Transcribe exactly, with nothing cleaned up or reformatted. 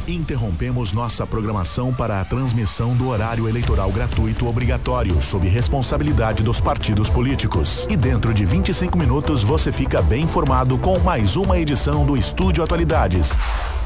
Interrompemos nossa programação para a transmissão do horário eleitoral gratuito obrigatório, sob responsabilidade dos partidos políticos. E dentro de vinte e cinco minutos você fica bem informado com mais uma edição do Estúdio Atualidades.